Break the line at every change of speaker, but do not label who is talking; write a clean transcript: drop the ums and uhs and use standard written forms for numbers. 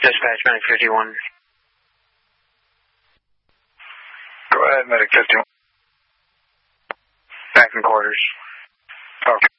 Dispatch, Medic 51.
Go ahead, Medic 51.
Back in quarters.
Okay.